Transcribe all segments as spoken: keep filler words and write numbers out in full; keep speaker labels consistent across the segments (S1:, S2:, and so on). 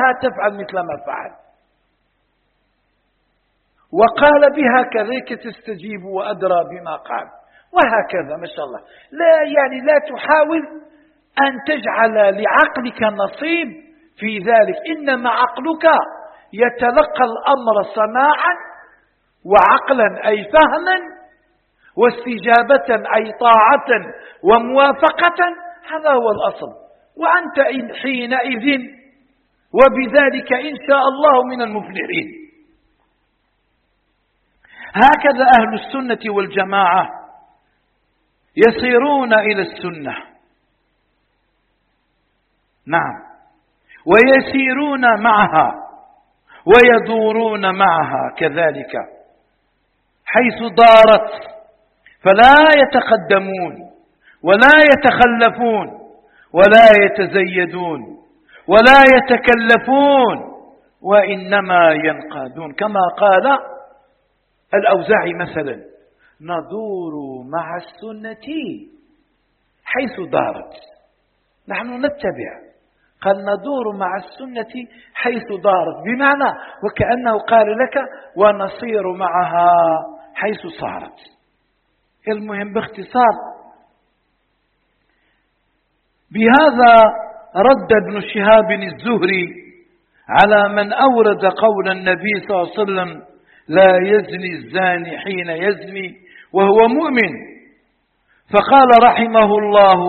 S1: تفعل مثل ما فعل. وقال بها كذلك تستجيب وأدرى بما قال، وهكذا ما شاء الله. لا يعني لا تحاول أن تجعل لعقلك نصيب في ذلك، إنما عقلك يتلقى الأمر سماعا وعقلا أي فهما، واستجابة أي طاعة وموافقة. هذا هو الأصل. وأنت حينئذ وبذلك إن شاء الله من المفلحين. هكذا أهل السنة والجماعة يسيرون إلى السنة، نعم، ويسيرون معها ويدورون معها كذلك حيث دارت، فلا يتقدمون ولا يتخلفون ولا يتزيدون ولا يتكلفون، وإنما ينقادون. كما قال الأوزاعي مثلا: ندور مع السنة حيث دارت. نحن نتبع، قال ندور مع السنة حيث دارت، بمعنى وكأنه قال لك ونصير معها حيث صارت. المهم باختصار، بهذا رد ابن شهاب الزهري على من أورد قول النبي صلى الله عليه وسلم: لا يزني الزاني حين يزني وهو مؤمن. فقال رحمه الله: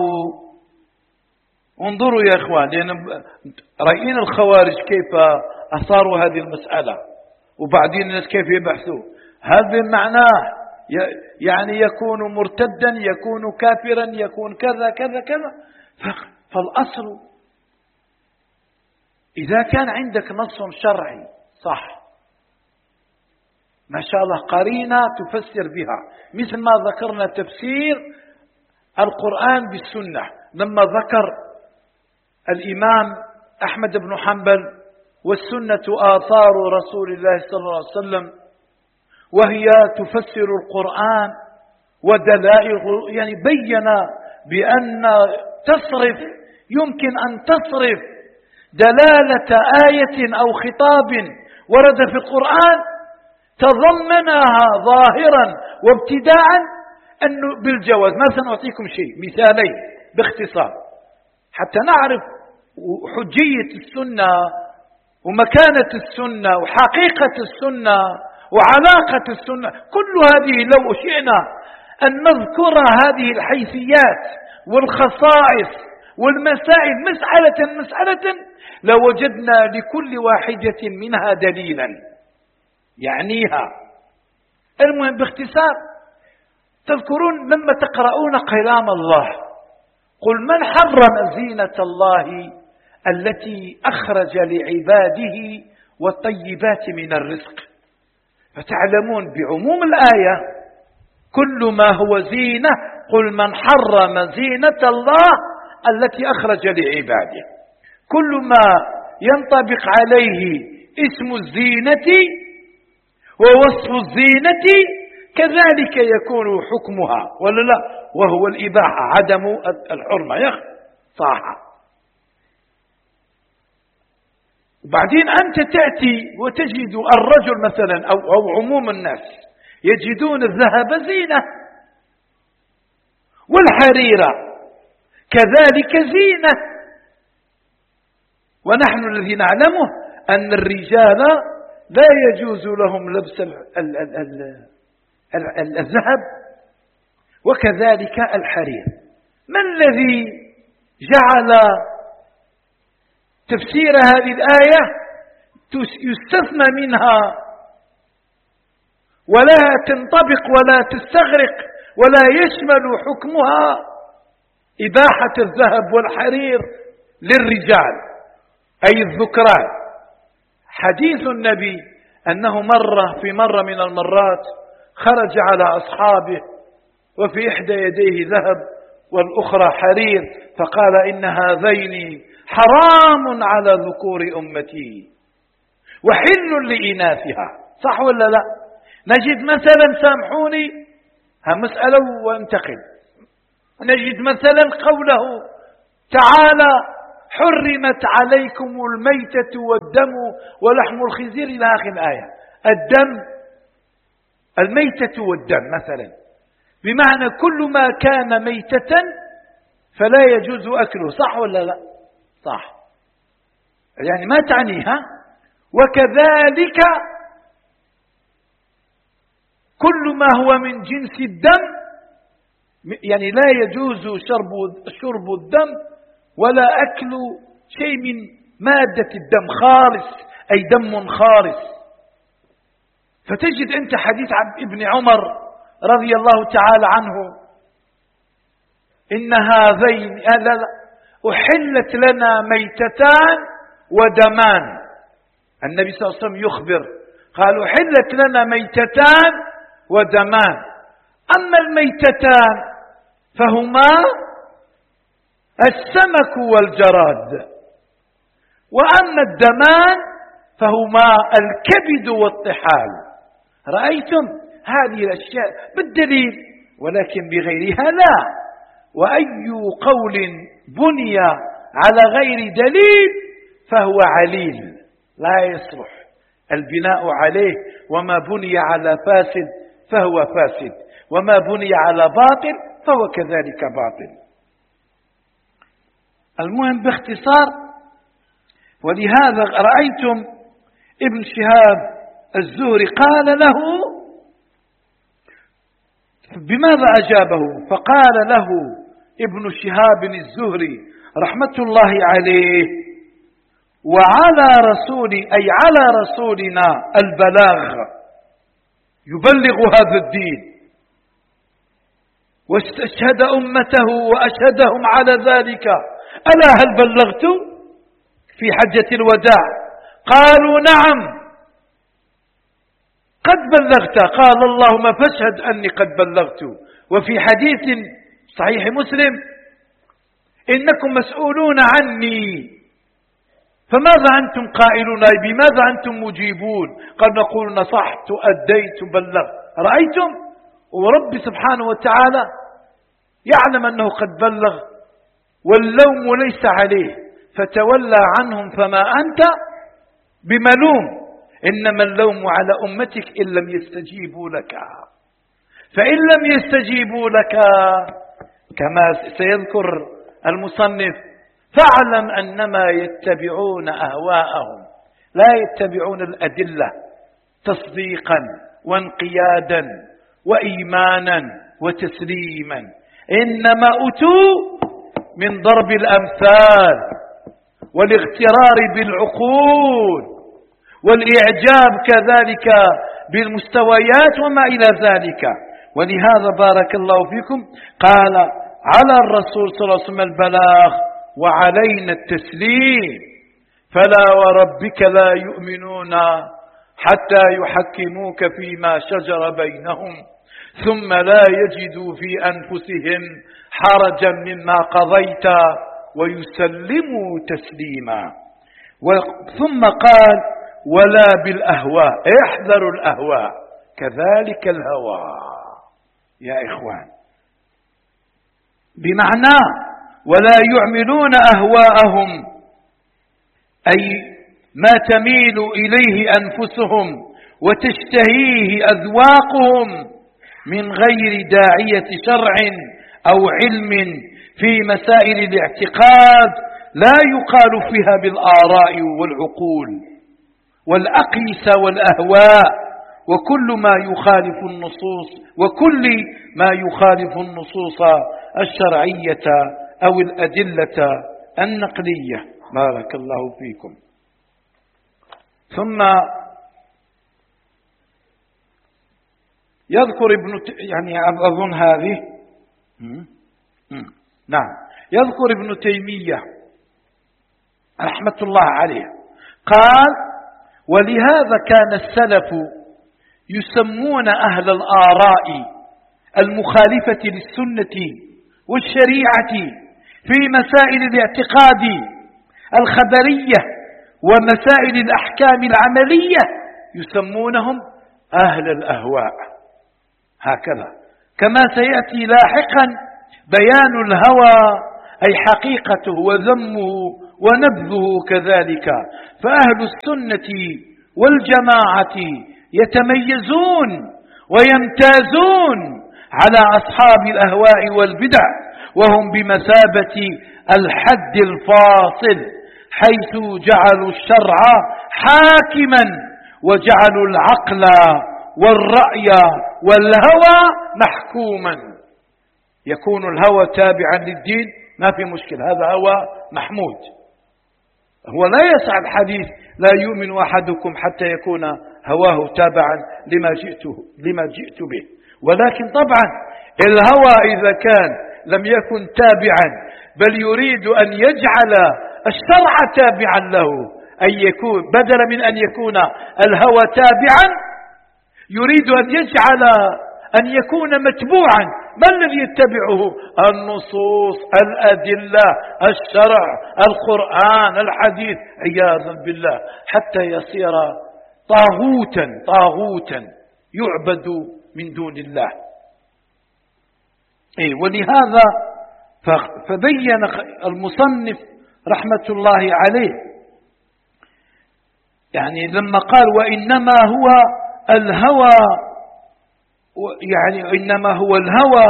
S1: انظروا يا إخوان، لأن رأينا الخوارج كيف أثاروا هذه المسألة، وبعدين الناس كيف يبحثوا. هذا معناه يعني يكون مرتدا، يكون كافرا، يكون كذا كذا كذا. فالأصل إذا كان عندك نص شرعي صح ما شاء الله، قرينة تفسر بها، مثل ما ذكرنا تفسير القرآن بالسنة لما ذكر الإمام أحمد بن حنبل: والسنة آثار رسول الله صلى الله عليه وسلم، وهي تفسر القرآن ودلائل. يعني بين بأن تصرف يمكن أن تصرف دلالة آية أو خطاب ورد في القرآن تضمنها ظاهرا وابتداء أنه بالجواز. ما سنعطيكم شيء مثالين باختصار حتى نعرف حجية السنة ومكانة السنة وحقيقة السنة وعلاقة السنة. كل هذه لو شئنا أن نذكر هذه الحيثيات والخصائص والمسائل مسألة مسألة لوجدنا لكل واحدة منها دليلا يعنيها. المهم باختصار، تذكرون لما تقرؤون كلام الله: قل من حرم زينة الله التي أخرج لعباده والطيبات من الرزق، فتعلمون بعموم الآية كل ما هو زينة. قل من حرم زينة الله التي أخرج لعباده، كل ما ينطبق عليه اسم الزينة ووصف الزينة كذلك يكون حكمها، ولا لا؟ وهو الإباحة، عدم الحرمة يخ صح. وبعدين أنت تأتي وتجد الرجل مثلا أو, أو عموم الناس يجدون الذهب زينة والحريرة كذلك زينة، ونحن الذي نعلمه أن الرجال لا يجوز لهم لبس الذهب وكذلك الحرير. ما الذي جعل تفسير هذه الآية يستثنى منها ولا تنطبق ولا تستغرق ولا يشمل حكمها إباحة الذهب والحرير للرجال أي الذكران؟ حديث النبي أنه مرة في مرة من المرات خرج على أصحابه وفي إحدى يديه ذهب والأخرى حرير، فقال: إن هذين حرام على ذكور أمتي وحل لإناثها. صح ولا لا؟ نجد مثلا، سامحوني ها مسألة وانتقل، نجد مثلا قوله تعالى: حرمت عليكم الميتة والدم ولحم الخنزير إلى آخر الآية. الدم، الميتة والدم مثلا، بمعنى كل ما كان ميتة فلا يجوز أكله، صح ولا لا؟ صح، يعني ما تعنيها. وكذلك كل ما هو من جنس الدم، يعني لا يجوز شرب شرب الدم ولا أكل شيء من مادة الدم خالص، أي دم خالص. فتجد أنت حديث عن ابن عمر رضي الله تعالى عنه: إن هذين لا لا أحلت لنا ميتتان ودمان. النبي صلى الله عليه وسلم يخبر قال: أحلت لنا ميتتان ودمان، أما الميتتان فهما السمك والجراد، وأما الدمان فهما الكبد والطحال. رأيتم هذه الأشياء بالدليل، ولكن بغيرها لا. وأي قول بني على غير دليل فهو عليل لا يصلح البناء عليه، وما بني على فاسد فهو فاسد، وما بني على باطل فهو كذلك باطل. المهم باختصار، ولهذا رأيتم ابن شهاب الزهري قال له بماذا أجابه؟ فقال له ابن شهاب الزهري رحمة الله عليه: وعلى رسول أي على رسولنا البلاغ، يبلغ هذا الدين، واستشهد أمته وأشهدهم على ذلك. ألا هل بلغت؟ في حجة الوداع قالوا: نعم قد بلغت. قال: اللهم فاشهد أني قد بلغت. وفي حديث صحيح مسلم: إنكم مسؤولون عني، فماذا أنتم قائلون؟ بماذا أنتم مجيبون؟ قد نقول: نصحت أديت بلغت. رأيتم؟ ورب سبحانه وتعالى يعلم أنه قد بلغ، واللوم ليس عليه، فتولى عنهم فما أنت بملوم، إنما اللوم على أمتك إن لم يستجيبوا لك. فإن لم يستجيبوا لك كما سيذكر المصنف فاعلم أنما يتبعون أهواءهم، لا يتبعون الأدلة تصديقا وانقيادا وإيمانا وتسليما، إنما أتوا من ضرب الأمثال والاغترار بالعقول والإعجاب كذلك بالمستويات وما إلى ذلك. ولهذا بارك الله فيكم قال: على الرسول صلى الله عليه وسلم البلاغ وعلينا التسليم، فلا وربك لا يؤمنون حتى يحكموك فيما شجر بينهم ثم لا يجدوا في أنفسهم حرجا مما قضيت ويسلموا تسليما. ثم قال: ولا بالأهواء، احذروا الأهواء، كذلك الهوى يا إخوان، بمعنى ولا يعملون أهواءهم، أي ما تميل إليه أنفسهم وتشتهيه أذواقهم من غير داعية شرع أو علم في مسائل الاعتقاد لا يقال فيها بالآراء والعقول والأقيسة والأهواء، وكل ما يخالف النصوص وكل ما يخالف النصوص الشرعية أو الأدلة النقلية. بارك الله فيكم. ثم يذكر ابن ت... يعني أظن هذه م? م? نعم يذكر ابن تيمية رحمة الله عليه قال: ولهذا كان السلف يسمون أهل الآراء المخالفة للسنة والشريعة في مسائل الاعتقاد الخبرية ومسائل الأحكام العملية يسمونهم أهل الأهواء، هكذا كما سيأتي لاحقا بيان الهوى أي حقيقته وذمه ونبذه كذلك. فأهل السنة والجماعة يتميزون ويمتازون على أصحاب الأهواء والبدع، وهم بمثابة الحد الفاصل، حيث جعلوا الشرع حاكما وجعلوا العقل والرأي والهوى محكوما. يكون الهوى تابعا للدين ما في مشكلة، هذا هوى محمود. هو لا يسع الحديث لا يؤمن أحدكم حتى يكون هواه تابعا لما جئته لما جئت به. ولكن طبعا الهوى إذا كان لم يكن تابعا بل يريد أن يجعل الشرع تابعا له، أن يكون بدلا من أن يكون الهوى تابعا يريد أن يجعل أن يكون متبوعا. ما الذي يتبعه؟ النصوص، الأدلة، الشرع، القرآن، الحديث، عياذا بالله، حتى يصير طاغوتا طاغوتا يعبد من دون الله. إيه ولهذا فبين المصنف رحمة الله عليه يعني لما قال وإنما هو الهوى، يعني إنما هو الهوى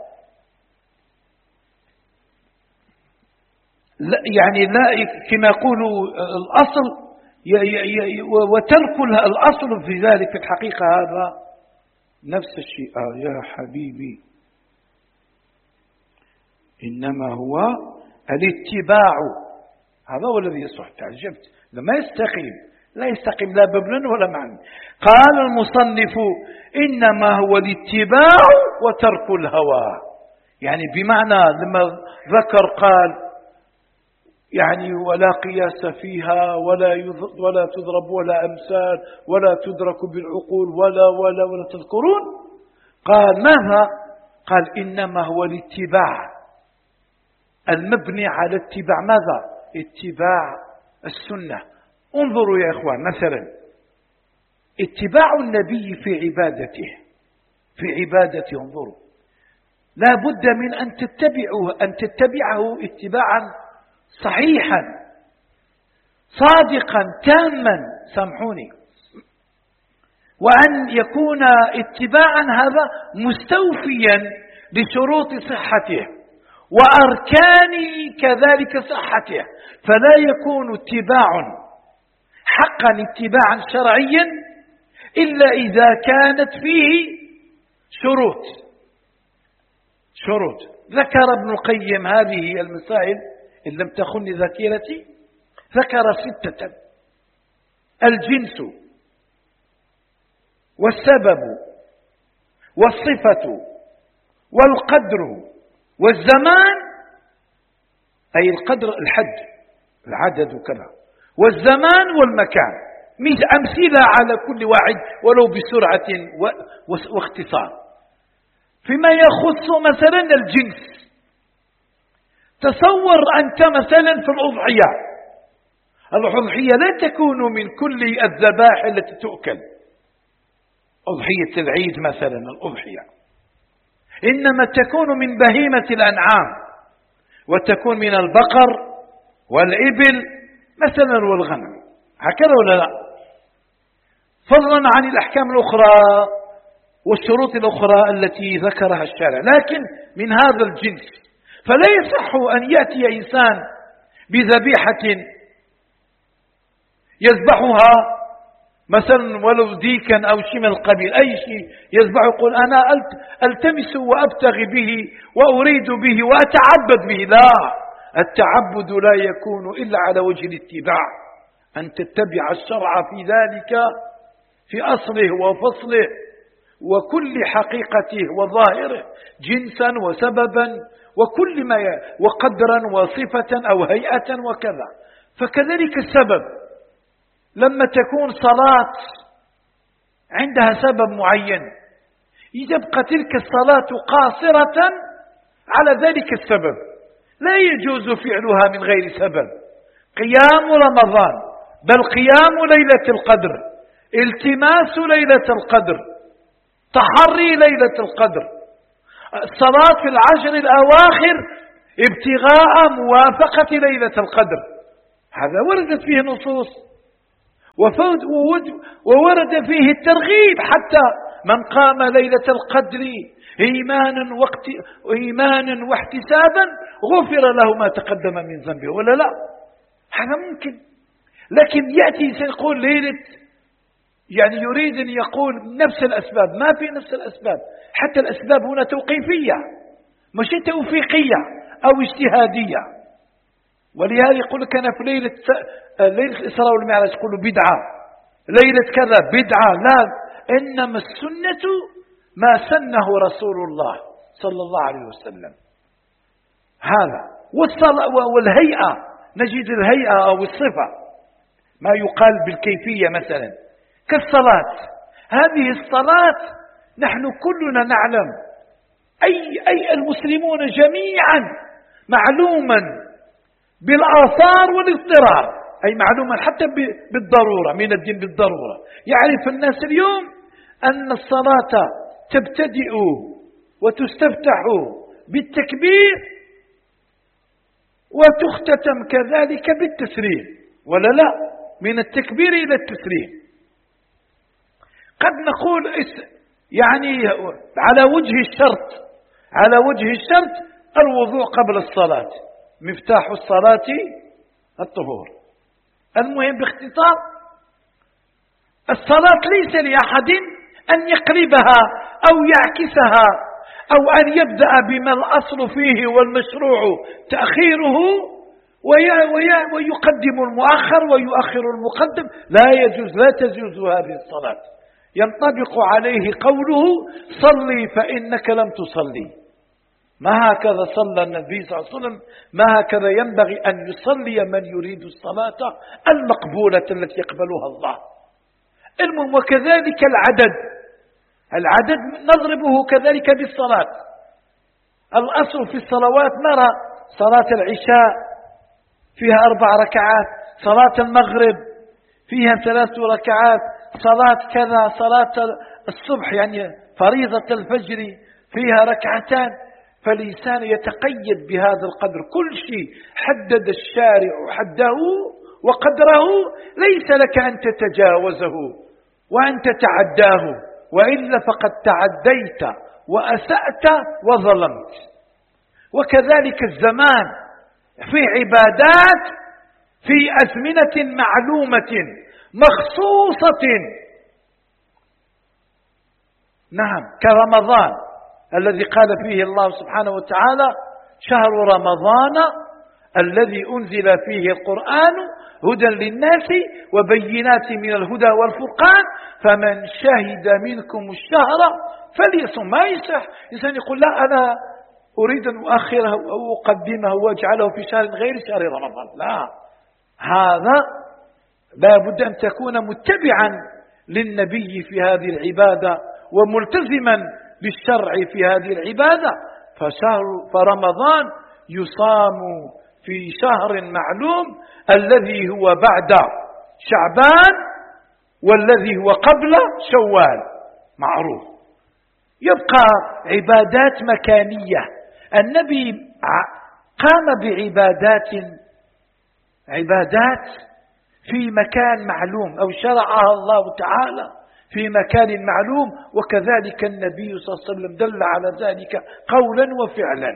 S1: لا يعني لا كما يقول الأصل وترك الأصل في ذلك في الحقيقة هذا نفس الشيء. آه يا حبيبي إنما هو الاتباع، هذا هو الذي يصح. تعجبت لما يستقيم، لا يستقيم لا ببل ولا معنى. قال المصنف إنما هو الاتباع وترك الهوى، يعني بمعنى لما ذكر قال يعني ولا قياس فيها ولا ولا تضرب ولا أمثال ولا تدرك بالعقول ولا ولا ولا تذكرون. قال ماذا؟ قال إنما هو الاتباع المبني على اتباع ماذا؟ اتباع السنة. انظروا يا إخوان، مثلا اتباع النبي في عبادته في عبادته انظروا، لا بد من أن تتبعه أن تتبعه اتباعا صحيحا صادقا تاما، سامحوني، وأن يكون اتباعا هذا مستوفيا لشروط صحته وأركان كذلك صحته. فلا يكون اتباع حقا اتباعا شرعيا إلا إذا كانت فيه شروط شروط ذكر ابن القيم هذه المسائل إن لم تخن ذاكرتي، ذكر ستة: الجنس والسبب والصفة والقدر والزمان، أي القدر الحد العدد كذا، والزمان والمكان، أمثلة على كل واحد ولو بسرعة واختصار. فيما يخص مثلا الجنس، تصور أنت مثلا في الأضحية، الأضحية لا تكون من كل الذبائح التي تؤكل، أضحية العيد مثلا الأضحية، إنما تكون من بهيمة الأنعام، وتكون من البقر والإبل مثلا والغنم، هكذا ولا لا؟ فضلا عن الأحكام الأخرى والشروط الأخرى التي ذكرها الشارع، لكن من هذا الجنس. فلا يصح أن يأتي إنسان بذبيحة يذبحها مثلا ولو ديكا أو شيء من القبيل، أي شيء يذبح، يقول أنا ألتمس وأبتغي به وأريد به وأتعبد به. لا، التعبد لا يكون إلا على وجه الاتباع، أن تتبع الشرع في ذلك في أصله وفصله وكل حقيقته وظاهره، جنسا وسببا وكل ما ي... وقدرا وصفة أو هيئة وكذا. فكذلك السبب، لما تكون صلاة عندها سبب معين يبقى تلك الصلاة قاصرة على ذلك السبب، لا يجوز فعلها من غير سبب. قيام رمضان، بل قيام ليلة القدر، التماس ليلة القدر، تحري ليلة القدر، الصلاة في العشر الأواخر ابتغاء موافقة ليلة القدر، هذا وردت فيه نصوص، وورد فيه الترغيب حتى من قام ليلة القدر إيمانا وقت إيمانا واحتسابا غفر له ما تقدم من ذنبه، ولا لا؟ هذا ممكن. لكن يأتي سيقول ليلة، يعني يريد أن يقول نفس الأسباب، ما في نفس الأسباب، حتى الأسباب هنا توقيفية مش توفيقية أو اجتهادية. ولهذا يقول لك أنا في ليلة ليلة الإسراء والمعراج يقولوا بدعة، ليلة كذا بدعة، لا، إنما السنة ما سنه رسول الله صلى الله عليه وسلم. هذا والصلاة والهيئة، نجد الهيئة أو الصفة ما يقال بالكيفية مثلا كالصلاة. هذه الصلاة نحن كلنا نعلم، أي, أي المسلمون جميعا معلوما بالآثار والاضطرار، أي معلوما حتى بالضرورة من الدين بالضرورة. يعرف الناس اليوم أن الصلاة تبتدئ وتستفتح بالتكبير وتختتم كذلك بالتسليم، ولا لا؟ من التكبير إلى التسليم. قد نقول يعني على وجه الشرط، على وجه الشرط الوضوء قبل الصلاة، مفتاح الصلاة الطهور. المهم باختصار الصلاة ليس لأحد أن يقلبها أو يعكسها أو أن يبدأ بما الأصل فيه والمشروع تأخيره ويقدم المؤخر ويؤخر المقدم، لا يجوز، لا تجوز هذه الصلاة. ينطبق عليه قوله صلي فإنك لم تصلي. ما هكذا صلى النبي صلى الله عليه وسلم، ما هكذا ينبغي أن يصلي من يريد الصلاة المقبولة التي يقبلها الله. المهم وكذلك العدد، العدد نضربه كذلك بالصلاة. الأصل في الصلوات نرى صلاة العشاء فيها أربع ركعات، صلاة المغرب فيها ثلاث ركعات، صلاة كذا، صلاة الصبح يعني فريضة الفجر فيها ركعتان. فالإنسان يتقيد بهذا القدر، كل شيء حدد الشارع حده وقدره، ليس لك أن تتجاوزه وأن تتعداه، وإلا فقد تعديت وأسأت وظلمت. وكذلك الزمان في عبادات في أزمنة معلومة مخصوصة، نعم، كرمضان الذي قال فيه الله سبحانه وتعالى شهر رمضان الذي أنزل فيه القرآن هدى للناس وبينات من الهدى والفرقان فمن شهد منكم الشهر فليصم. ما يصح إنسان يقول لا أنا أريد أن أؤخره أو أقدمه وأجعله في شهر غير شهر رمضان، لا، هذا لا بد أن تكون متبعا للنبي في هذه العبادة وملتزما بالشرع في هذه العبادة. فشهر فرمضان يصام في شهر معلوم الذي هو بعد شعبان والذي هو قبل شوال معروف. يبقى عبادات مكانية، النبي قام بعبادات عبادات في مكان معلوم أو شرعها الله تعالى في مكان معلوم، وكذلك النبي صلى الله عليه وسلم دل على ذلك قولا وفعلا.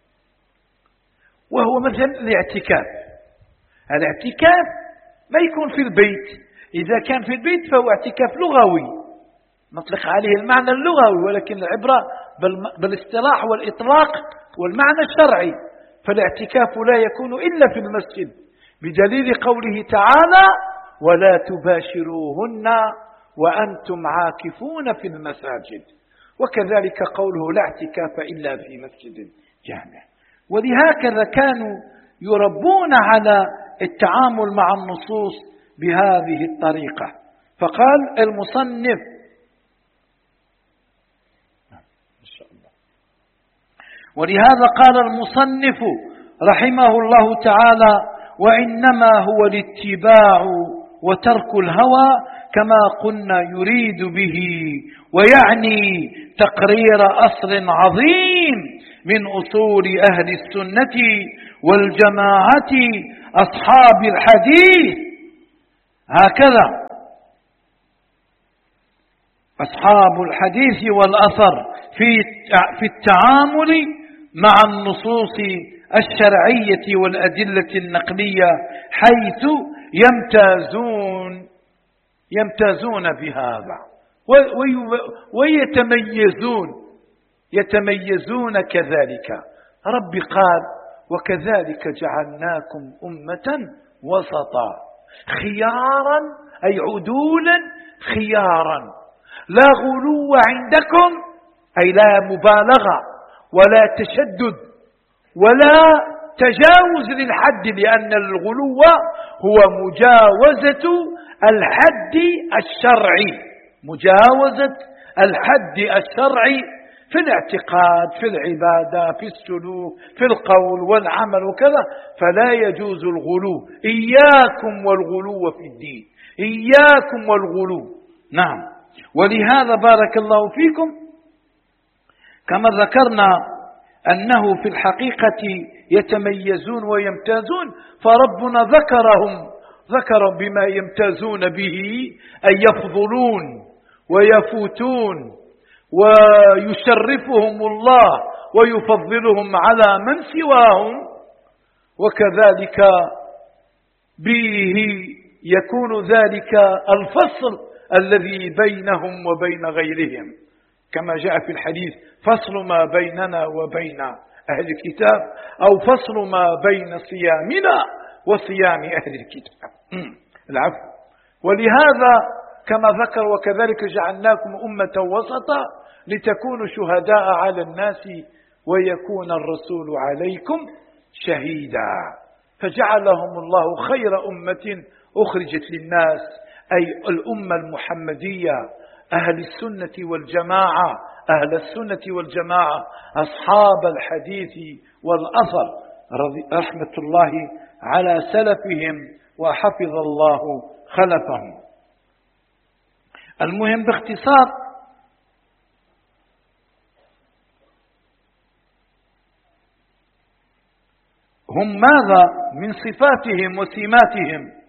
S1: وهو مثلا الاعتكاف. الاعتكاف ما يكون في البيت، إذا كان في البيت فهو اعتكاف لغوي نطلق عليه المعنى اللغوي، ولكن العبرة بالاصطلاح والإطلاق والمعنى الشرعي. فالاعتكاف لا يكون إلا في المسجد بدليل قوله تعالى ولا تباشروهن وأنتم عاكفون في المساجد، وكذلك قوله لا اعتكاف إلا في مسجد جامع. ولهكذا كانوا يربون على التعامل مع النصوص بهذه الطريقة. فقال المصنف ولهذا قال المصنف رحمه الله تعالى وإنما هو الاتباع وترك الهوى كما قلنا يريد به ويعني تقرير أصل عظيم من أصول أهل السنة والجماعة أصحاب الحديث. هكذا أصحاب الحديث والأثر في في التعامل مع النصوص الشرعية والأدلة النقلية، حيث يمتازون يمتازون بهذا ويتميزون يتميزون كذلك. رب قال: وكذلك جعلناكم أمة وسطا خيارا، أي عدولا خيارا، لا غلو عندكم، أي لا مبالغة ولا تشدد ولا تجاوز للحد، لأن الغلو هو مجاوزة الحد الشرعي، مجاوزة الحد الشرعي في الاعتقاد، في العبادة، في السلوك، في القول والعمل وكذا، فلا يجوز الغلو. إياكم والغلو في الدين، إياكم والغلو. نعم. ولهذا بارك الله فيكم كما ذكرنا أنه في الحقيقة يتميزون ويمتازون، فربنا ذكرهم ذكر بما يمتازون به، أن يفضلون ويفوتون ويشرفهم الله ويفضلهم على من سواهم، وكذلك به يكون ذلك الفصل الذي بينهم وبين غيرهم، كما جاء في الحديث: فصل ما بيننا وبين أهل الكتاب، أو فصل ما بين صيامنا وصيام أهل الكتاب. العفو. ولهذا كما ذكر: وكذلك جعلناكم أمة وسطا لتكونوا شهداء على الناس ويكون الرسول عليكم شهيدا. فجعلهم الله خير أمة أخرجت للناس، أي الأمة المحمدية، أهل السنة والجماعة، أهل السنة والجماعة أصحاب الحديث والأثر، رحمة الله على سلفهم وحفظ الله خلفهم. المهم باختصار، هم ماذا من صفاتهم وسماتهم؟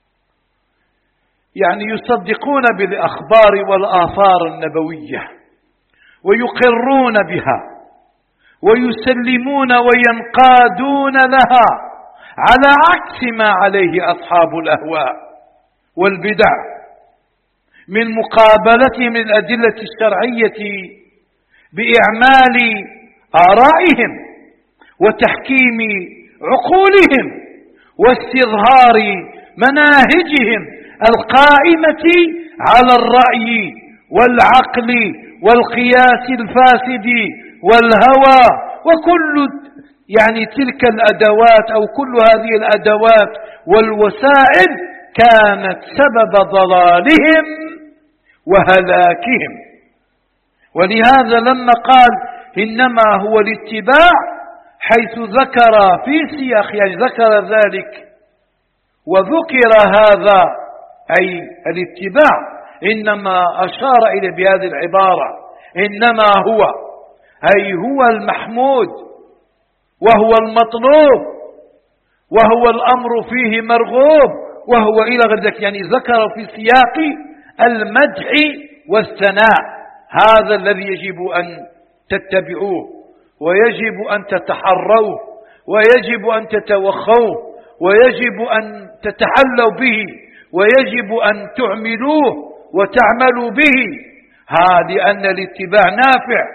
S1: يعني يصدقون بالأخبار والآثار النبوية ويقرون بها ويسلمون وينقادون لها، على عكس ما عليه أصحاب الأهواء والبدع من مقابلتهم للأدلة الشرعية بإعمال آرائهم وتحكيم عقولهم واستظهار مناهجهم القائمة على الرأي والعقل والقياس الفاسد والهوى وكل يعني تلك الأدوات، أو كل هذه الأدوات والوسائل كانت سبب ضلالهم وهلاكهم. ولهذا لما قال إنما هو الاتباع، حيث ذكر في سياق يعني ذكر ذلك وذكر هذا أي الاتباع، إنما أشار إليه بهذه العبارة: إنما هو، أي هو المحمود وهو المطلوب وهو الأمر فيه مرغوب وهو إلى غير ذلك، يعني ذكر في سياق المدح والثناء. هذا الذي يجب أن تتبعوه ويجب أن تتحروه ويجب أن تتوخوه ويجب أن تتحلوا به ويجب أن تعملوه وتعملوا به. هذا لأن الاتباع نافع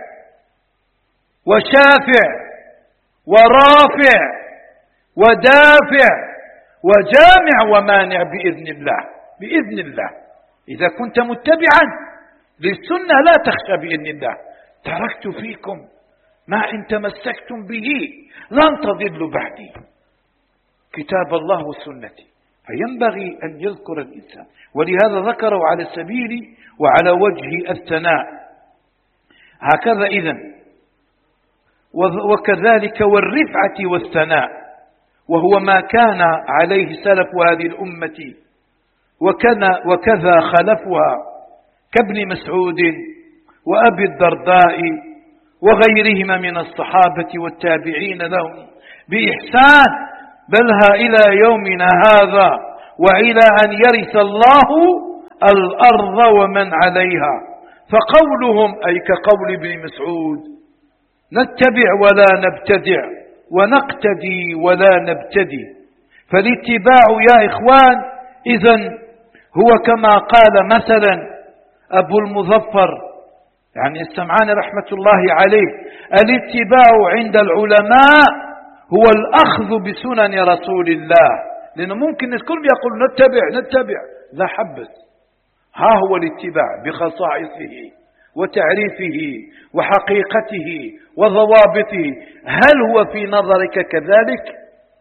S1: وشافع ورافع ودافع وجامع ومانع بإذن الله. بإذن الله إذا كنت متبعا للسنة لا تخشى بإذن الله. تركت فيكم ما إن تمسكتم به لن تضلوا بعدي، كتاب الله وسنتي. فينبغي أن يذكر الإنسان، ولهذا ذكروا على السبيل وعلى وجه الثناء. هكذا إذن، وكذلك والرفعة والثناء، وهو ما كان عليه سلف هذه الأمة وكذا, وكذا خلفها كابن مسعود وأبي الدرداء وغيرهما من الصحابة والتابعين لهم بإحسان بلها إلى يومنا هذا وإلى أن يرث الله الأرض ومن عليها. فقولهم أي كقول ابن مسعود: نتبع ولا نبتدع ونقتدي ولا نبتدي. فالاتباع يا إخوان إذن هو كما قال مثلا أبو المظفر يعني السمعاني رحمة الله عليه: الاتباع عند العلماء هو الأخذ بسنن رسول الله. لأنه ممكن الكل يقول نتبع نتبع، لا حبس. ها هو الاتباع بخصائصه وتعريفه وحقيقته وضوابطه. هل هو في نظرك كذلك؟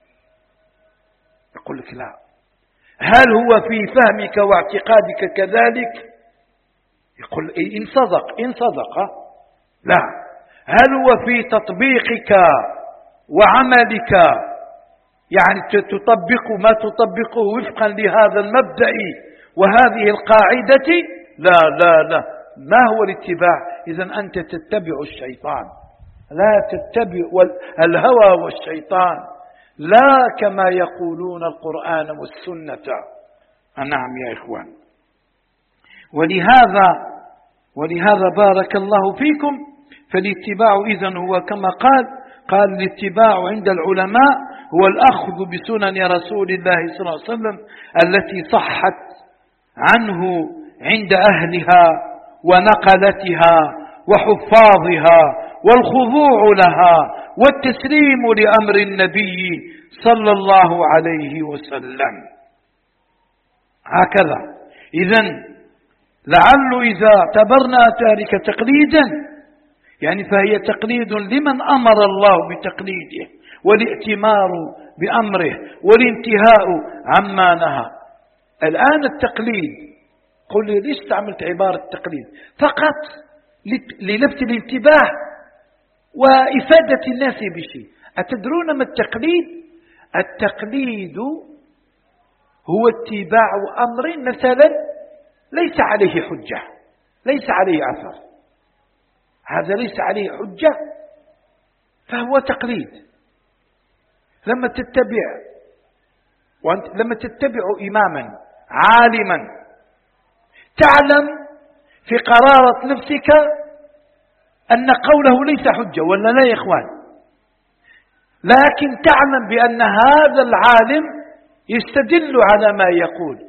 S1: يقول لك لا. هل هو في فهمك واعتقادك كذلك؟ يقول إن صدق إن صدق لا. هل هو في تطبيقك وعملك يعني تطبق ما تطبقه وفقا لهذا المبدأ وهذه القاعدة؟ لا لا لا. ما هو الاتباع؟ إذن أنت تتبع الشيطان، لا تتبع الهوى والشيطان، لا كما يقولون القرآن والسنة. نعم يا إخوان. ولهذا ولهذا بارك الله فيكم. فالاتباع إذن هو كما قال قال الاتباع عند العلماء هو الأخذ بسنن رسول الله صلى الله عليه وسلم التي صحت عنه عند أهلها ونقلتها وحفاظها، والخضوع لها والتسليم لأمر النبي صلى الله عليه وسلم. هكذا. إذن لعل إذا اعتبرنا ذلك تقليدا يعني فهي تقليد لمن أمر الله بتقليده، والائتمار بأمره، والانتهاء عما نهى. الآن التقليد، قل لي ليش استعملت عبارة التقليد؟ فقط للفت الانتباه وإفادة الناس بشيء. أتدرون ما التقليد؟ التقليد هو اتباع أمر مثلا ليس عليه حجة، ليس عليه أثر، هذا ليس عليه حجة فهو تقليد. لما تتبع وأنت لما تتبع إماما عالما تعلم في قرارة نفسك أن قوله ليس حجة، ولا لا يا إخوان؟ لكن تعلم بأن هذا العالم يستدل على ما يقول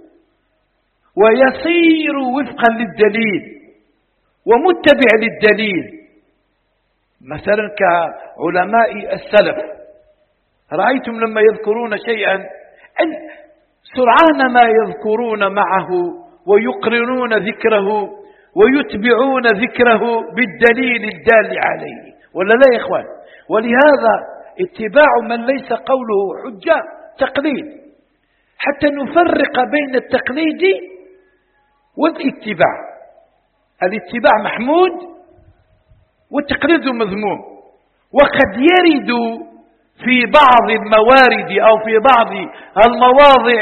S1: ويصير وفقا للدليل ومتبع للدليل. مثلا كعلماء السلف، رأيتم لما يذكرون شيئا أن سرعان ما يذكرون معه ويقرنون ذكره ويتبعون ذكره بالدليل الدال عليه، ولا لا يا إخوان؟ ولهذا اتباع من ليس قوله حجة تقليد، حتى نفرق بين التقليد والاتباع. الاتباع محمود والتقليد مذموم. وقد يرد في بعض الموارد أو في بعض المواضع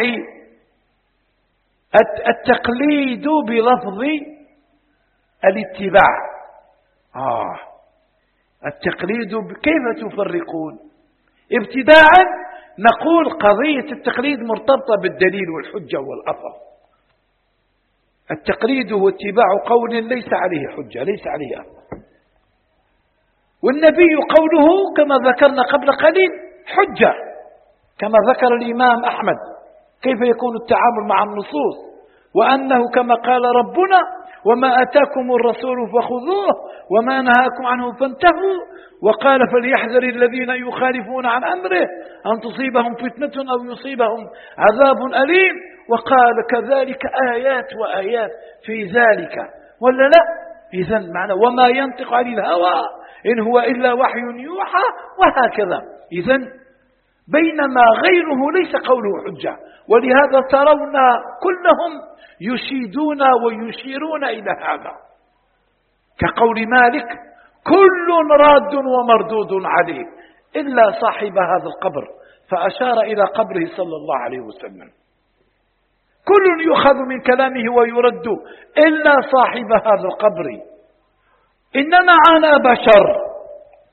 S1: التقليد بلفظ الاتباع. آه التقليد كيف تفرقون؟ ابتداء نقول قضية التقليد مرتبطة بالدليل والحجة والأثر. التقليد هو اتباع قول ليس عليه حجة، ليس عليه أثر. والنبي قوله كما ذكرنا قبل قليل حجة، كما ذكر الإمام أحمد كيف يكون التعامل مع النصوص، وأنه كما قال ربنا: وما أتاكم الرسول فخذوه وما نهاكم عنه فانتهوا. وقال: فليحذر الذين يخالفون عن أمره أن تصيبهم فتنة أو يصيبهم عذاب أليم. وقال كذلك آيات وآيات في ذلك، ولا لا؟ إذن معنى وما ينطق عن الهوى إن هو إلا وحي يوحى، وهكذا. إذن بينما غيره ليس قوله حجة. ولهذا ترون كلهم يشيدون ويشيرون إلى هذا، كقول مالك: كل راد ومردود عليه إلا صاحب هذا القبر، فأشار إلى قبره صلى الله عليه وسلم. كل يؤخذ من كلامه ويرد إلا صاحب هذا القبر. إنما أنا بشر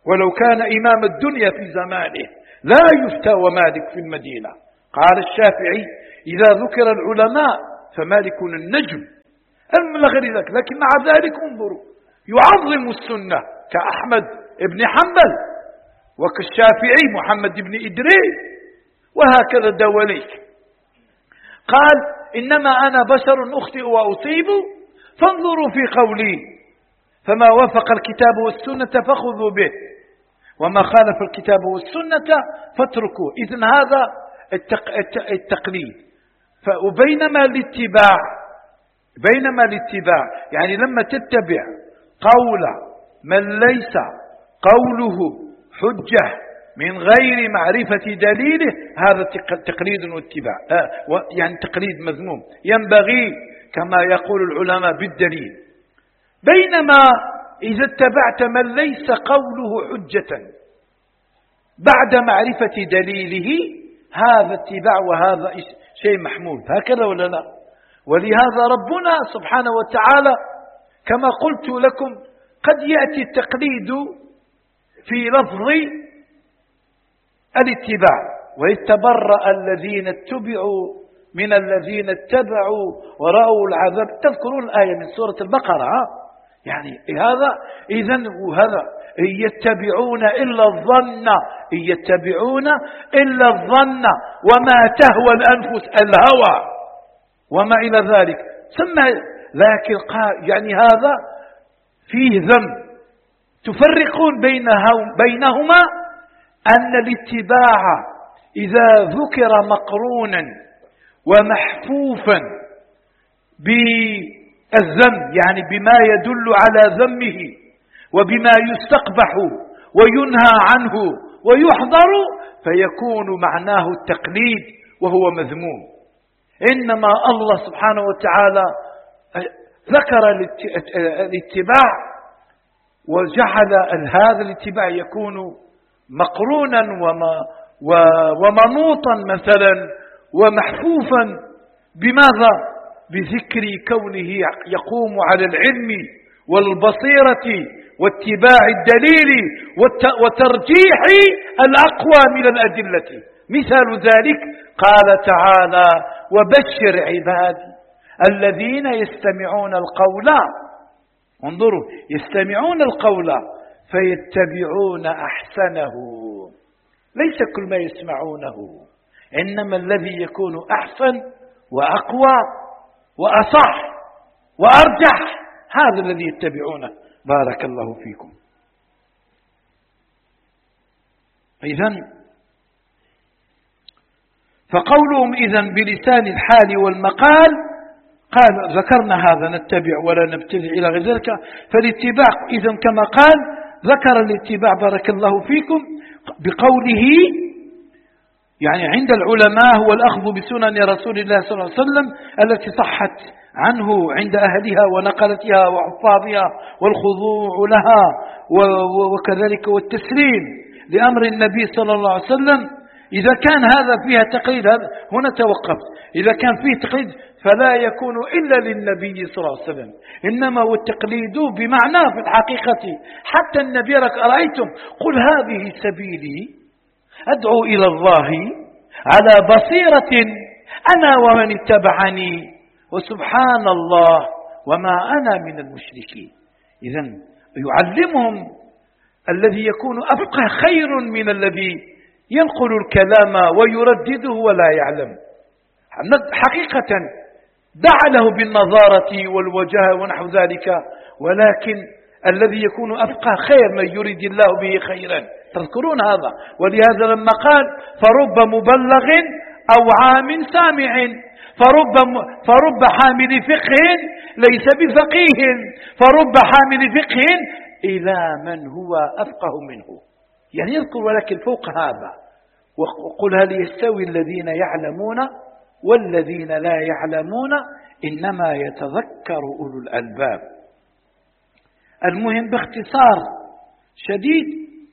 S1: ولو كان إمام الدنيا في زمانه لا يفتى ومالك في المدينة. قال الشافعي إذا ذكر العلماء فمالك النجم إلى غير ذلك، لكن مع ذلك انظروا يعظم السنة كأحمد بن حنبل وكالشافعي محمد بن إدريس وهكذا الدوليك. قال إنما أنا بشر أخطئ وأصيب فانظروا في قولي، فما وافق الكتاب والسنة فخذوا به وما خالف الكتاب والسنة فاتركوه. إذن هذا التقليد. وبينما الاتباع بينما الاتباع يعني لما تتبع قول من ليس قوله حجة من غير معرفة دليله هذا تقليد واتباع، يعني تقليد مذموم، ينبغي كما يقول العلماء بالدليل. بينما إذا اتبعت من ليس قوله حجة بعد معرفة دليله هذا اتباع وهذا شيء محمود، هكذا ولا لا؟ ولهذا ربنا سبحانه وتعالى كما قلت لكم قد يأتي التقليد في لفظ الاتباع، وإذ تبرأ الذين اتبعوا من الذين اتبعوا ورأوا العذاب. تذكرون الآية من سورة البقرة؟ يعني هذا إذن وهذا يتبعون إلا الظن يتبعون إلا الظن وما تهوى الأنفس الهوى وما إلى ذلك. ثم لكن يعني هذا فيه ذنب. تفرقون بينهما أن الاتباع إذا ذكر مقرونا ومحفوفا بالذم يعني بما يدل على ذمه وبما يستقبح وينهى عنه ويحضر فيكون معناه التقليد وهو مذموم. إنما الله سبحانه وتعالى ذكر الاتباع وجعل هذا الاتباع يكون مقرونا ومنوطا مثلا ومحفوفا بماذا؟ بذكر كونه يقوم على العلم والبصيرة واتباع الدليل وترجيح الأقوى من الأدلة. مثال ذلك قال تعالى وبشر عبادي الذين يستمعون القول، انظروا يستمعون القول فيتبعون أحسنه. ليس كل ما يسمعونه، إنما الذي يكون أحسن وأقوى وأصح وأرجح هذا الذي يتبعونه. بارك الله فيكم. إذن فقولهم إذن بلسان الحال والمقال قال ذكرنا هذا نتبع ولا نبتدع إلى غير ذلك. فالاتباع إذن كما قال ذكر الاتباع بارك الله فيكم بقوله يعني عند العلماء هو الأخذ بسنن رسول الله صلى الله عليه وسلم التي صحت عنه عند أهلها ونقلتها وحفاظها والخضوع لها وكذلك والتسليم لأمر النبي صلى الله عليه وسلم. إذا كان هذا فيها تقليد هنا توقف، إذا كان فيه تقليد فلا يكون إلا للنبي صلى الله عليه وسلم، إنما هو التقليد بمعنى في الحقيقة. حتى النبي رأيتم قل هذه سبيلي أدعو إلى الله على بصيرة أنا ومن اتبعني وسبحان الله وما أنا من المشركين. إذن يعلمهم الذي يكون أفقه خير من الذي ينقل الكلام ويردده ولا يعلم حقيقة. دع له بالنظارة والوجاهة ونحو ذلك، ولكن الذي يكون أفقه خير من يريد الله به خيرا. تذكرون هذا؟ ولهذا لما قال فرب مبلغ أو عام سامع فرب, فرب حامل فقه ليس بفقيه فرب حامل فقه إلى من هو أفقه منه. يعني يذكر ولكن فوق هذا وقل هل يستوي الذين يعلمون والذين لا يعلمون إنما يتذكر أولو الألباب. المهم باختصار شديد.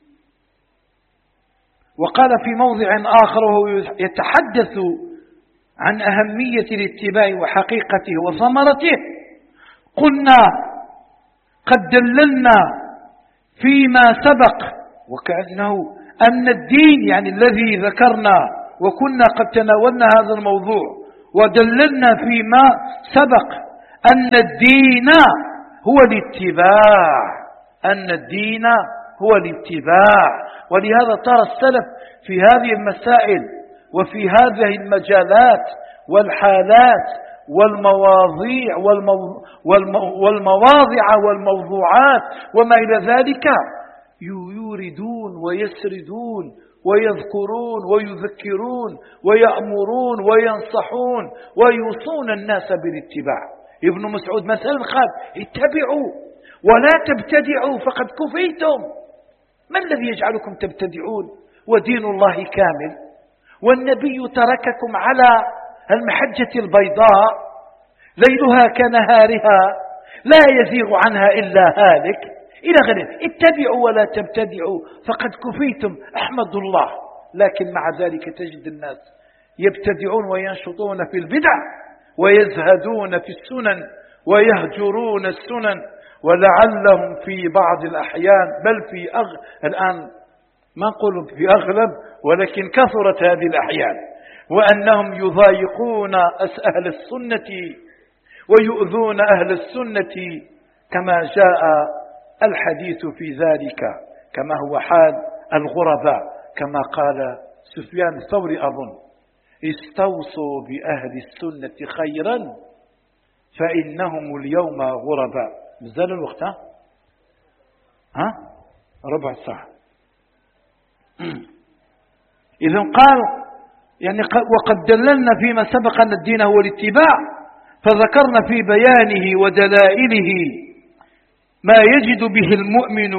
S1: وقال في موضع آخر وهو يتحدث عن أهمية الاتباع وحقيقته وثمرته قلنا قد دللنا فيما سبق وكأنه أن الدين يعني الذي ذكرنا، وكنا قد تناولنا هذا الموضوع ودللنا فيما سبق أن الدين هو الاتباع، أن الدين هو الاتباع. ولهذا ترى السلف في هذه المسائل وفي هذه المجالات والحالات والمواضيع والمو... والمو... والمواضع والموضوعات وما إلى ذلك يوردون ويسردون ويذكرون ويذكرون ويأمرون وينصحون ويوصون الناس بالاتباع. ابن مسعود مثلا قال: اتبعوا ولا تبتدعوا فقد كفيتم. ما الذي يجعلكم تبتدعون ودين الله كامل؟ والنبي ترككم على المحجة البيضاء ليلها كنهارها لا يزيغ عنها إلا هالك إلى غيره. اتبعوا ولا تبتدعوا فقد كفيتم، أحمد الله. لكن مع ذلك تجد الناس يبتدعون وينشطون في البدع ويزهدون في السنن ويهجرون السنن، ولعلهم في بعض الأحيان بل في أغ... الآن ما نقول في أغلب ولكن كثرت هذه الأحيان، وأنهم يضايقون أهل السنة ويؤذون أهل السنة كما جاء الحديث في ذلك، كما هو حال الغرباء، كما قال سفيان الثوري أظن: استوصوا بأهل السنة خيرا فإنهم اليوم غرباء. مازال الوقت؟ ها ها ربع ساعة. إذن قال يعني وقد دللنا فيما سبق أن الدين هو الاتباع، فذكرنا في بيانه ودلائله ما يجد به المؤمن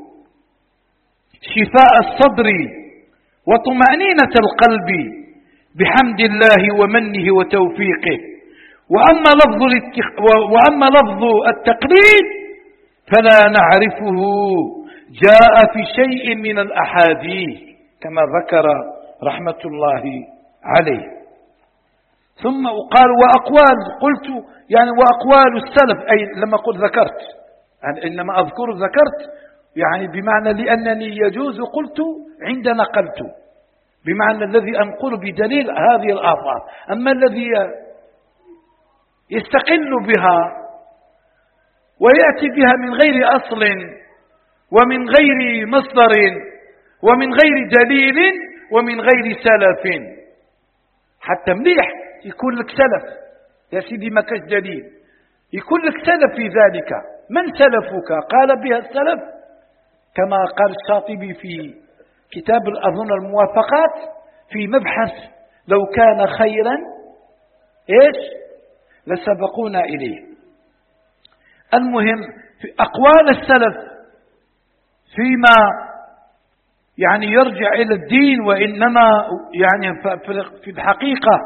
S1: شفاء الصدر وطمأنينة القلب بحمد الله ومنه وتوفيقه. وأما لفظ وأما لفظ التقليد فلا نعرفه جاء في شيء من الأحاديث كما ذكر رحمة الله عليه. ثم قال: وأقوال، قلت يعني وأقوال السلف، أي لما قلت ذكرت يعني إنما أذكر ذكرت يعني بمعنى لأنني يجوز قلت عند نقلت، بمعنى الذي أنقل بدليل هذه الآثار. أما الذي يستقل بها ويأتي بها من غير أصل ومن غير مصدر ومن غير دليل ومن غير سلف، حتى مليح يكون لك سلف يا سيدي ما كاش دليل، يكون لك سلف في ذلك. من سلفك؟ قال بها السلف كما قال الشاطبي في كتاب أظن الموافقات في مبحث: لو كان خيرا إيش لسبقونا إليه. المهم في أقوال السلف فيما يعني يرجع إلى الدين، وإنما يعني في الحقيقة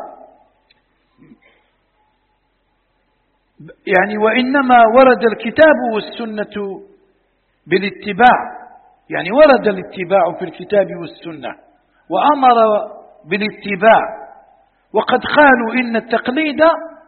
S1: يعني وإنما ورد الكتاب والسنة بالاتباع، يعني ورد الاتباع في الكتاب والسنة وأمر بالاتباع. وقد قالوا إن التقليد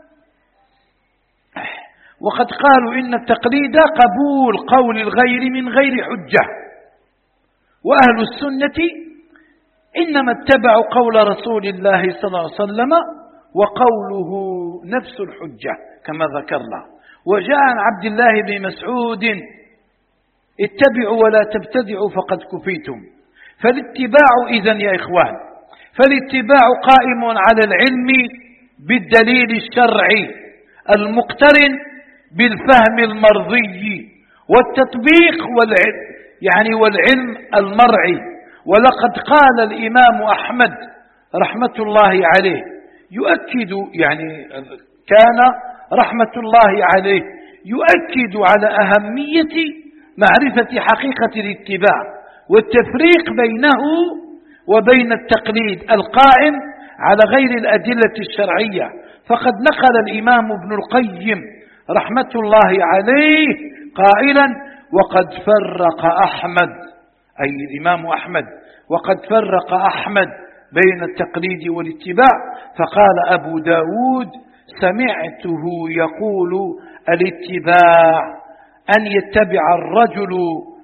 S1: وقد قالوا إن التقليد قبول قول الغير من غير حجة، وأهل السنة إنما اتبعوا قول رسول الله صلى الله عليه وسلم وقوله نفس الحجة كما ذكرنا. وجاء عن عبد الله بن مسعود: اتبعوا ولا تبتدعوا فقد كفيتم. فالاتباع إذن يا إخوان، فالاتباع قائم على العلم بالدليل الشرعي المقترن بالفهم المرضي والتطبيق والعلم يعني والعلم المرعي. ولقد قال الإمام أحمد رحمة الله عليه يؤكد يعني كان رحمة الله عليه يؤكد على أهمية معرفة حقيقة الاتباع والتفريق بينه وبين التقليد القائم على غير الأدلة الشرعية. فقد نقل الإمام ابن القيم رحمة الله عليه قائلا: وقد فرق أحمد، أي الإمام أحمد، وقد فرق أحمد بين التقليد والاتباع. فقال أبو داود: سمعته يقول الاتباع أن يتبع الرجل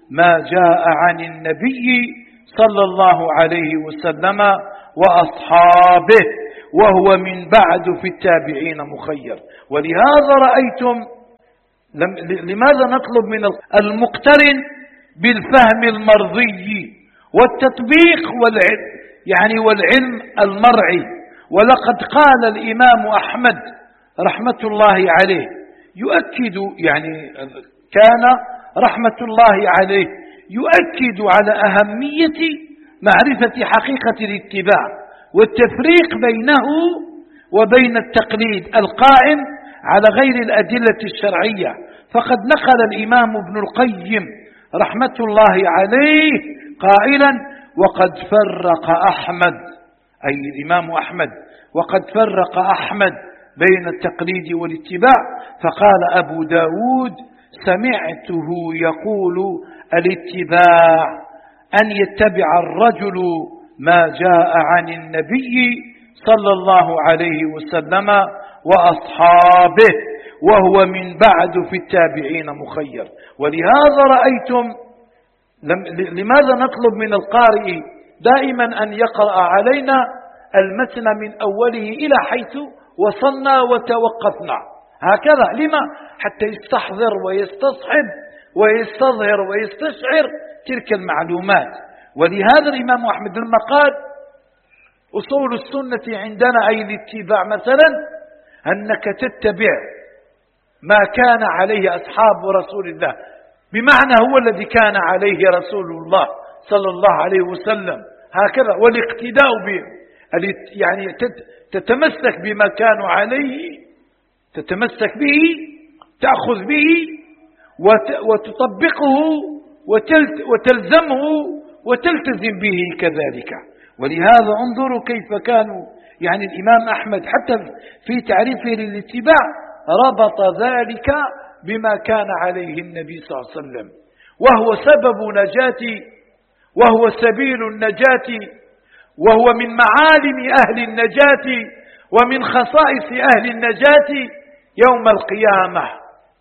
S1: ما جاء عن النبي صلى الله عليه وسلم وأصحابه، وهو من بعد في التابعين مخير. ولهذا رأيتم لماذا نطلب من المقترن بالفهم المرضي والتطبيق والعلم يعني والعلم المرعي. ولقد قال الإمام أحمد رحمة الله عليه يؤكد، يعني كان رحمة الله عليه يؤكد على أهمية معرفة حقيقة الاتباع والتفريق بينه وبين التقليد القائم على غير الأدلة الشرعية. فقد نقل الإمام ابن القيم رحمة الله عليه قائلا: وقد فرق أحمد، أي الإمام أحمد، وقد فرق أحمد بين التقليد والاتباع. فقال أبو داود: سمعته يقول: الاتباع أن يتبع الرجل ما جاء عن النبي صلى الله عليه وسلم وأصحابه، وهو من بعد في التابعين مخير. ولهذا رأيتم لماذا نطلب من القارئ دائما أن يقرأ علينا المتن من أوله إلى حيث وصلنا وتوقفنا هكذا؟ لما؟ حتى يستحضر ويستصحب ويستظهر ويستشعر تلك المعلومات. ولهذا الإمام أحمد لما قال: أصول السنة عندنا أي الاتباع مثلا أنك تتبع ما كان عليه أصحاب رسول الله، بمعنى هو الذي كان عليه رسول الله صلى الله عليه وسلم هكذا، والاقتداء به يعني تتمسك بما كانوا عليه، تتمسك به، تأخذ به وتطبقه وتلزمه وتلتزم به كذلك. ولهذا انظروا كيف كانوا، يعني الإمام أحمد حتى في تعريفه للاتباع ربط ذلك بما كان عليه النبي صلى الله عليه وسلم، وهو سبب نجاة، وهو سبيل النجاة، وهو من معالم أهل النجاة ومن خصائص أهل النجاة يوم القيامة.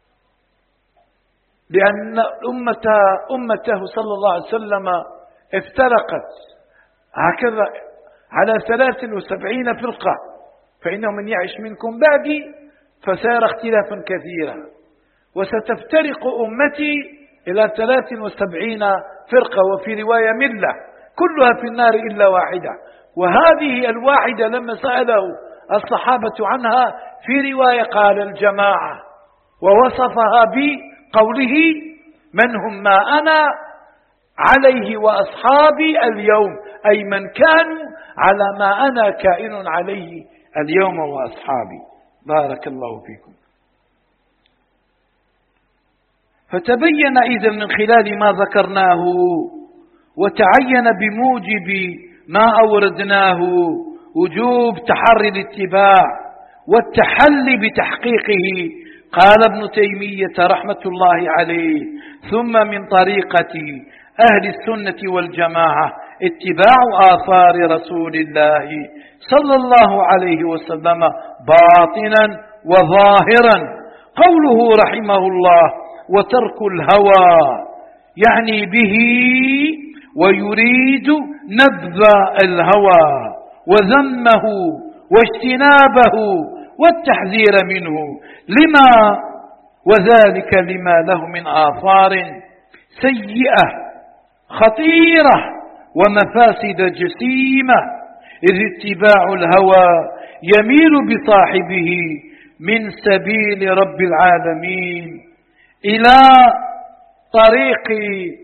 S1: لأن أمة أمته صلى الله عليه وسلم افترقت هكذا على ثلاث وسبعين فرقة، فإنه من يعش منكم بعدي فسيرى اختلافا كثيرا، وستفترق أمتي إلى ثلاث وسبعين فرقة، وفي رواية ملة كلها في النار إلا واحدة. وهذه الواحدة لما سأله الصحابة عنها في رواية قال الجماعة، ووصفها بقوله: من هم ما أنا عليه وأصحابي اليوم، أي من كانوا على ما أنا كائن عليه اليوم وأصحابي. بارك الله فيكم. فتبين إذن من خلال ما ذكرناه وتعين بموجب ما أوردناه وجوب تحري الاتباع والتحلي بتحقيقه. قال ابن تيمية رحمة الله عليه: ثم من طريقة أهل السنة والجماعة اتباع آثار رسول الله صلى الله عليه وسلم باطنا وظاهرا. قوله رحمه الله: وترك الهوى، يعني به ويريد نبذ الهوى وذمه واجتنابه والتحذير منه، لما وذلك لما له من آثار سيئة خطيرة ومفاسد جسيمة، إذ اتباع الهوى يميل بصاحبه من سبيل رب العالمين إلى طريق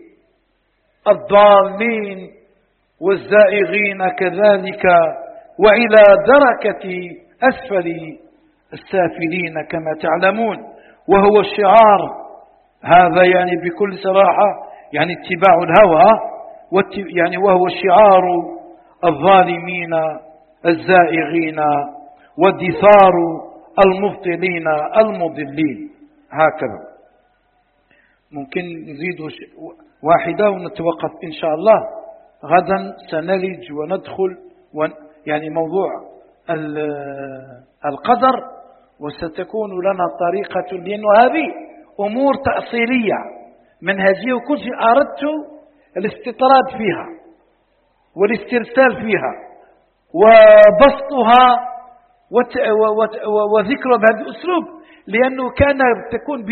S1: الضالين والزائغين كذلك، وإلى دركة أسفل السافلين كما تعلمون. وهو الشعار هذا يعني بكل صراحة يعني اتباع الهوى، يعني وهو شعار الظالمين الزائغين ودثار المبطلين المضلين. هكذا ممكن نزيد واحدة ونتوقف إن شاء الله. غدا سنلج وندخل يعني موضوع القدر، وستكون لنا طريقة، لأن هذه أمور تأصيلية منهجية وكل شيء أردت الاستطراد فيها والاسترسال فيها وبسطها وذكرها بهذا الأسلوب، لأنه كان تكون